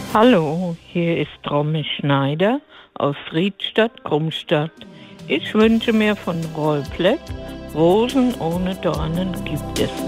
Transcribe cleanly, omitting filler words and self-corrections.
Hallo, hier ist Romy Schneider aus Riedstadt-Krummstadt. Ich wünsche mir von Rollplec Rosen ohne Dornen gibt es